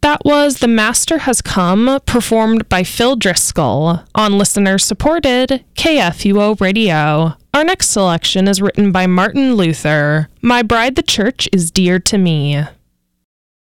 That was The Master Has Come, performed by Phil Driscoll on listener-supported KFUO Radio. Our next selection is written by Martin Luther. My Bride the Church is Dear to Me.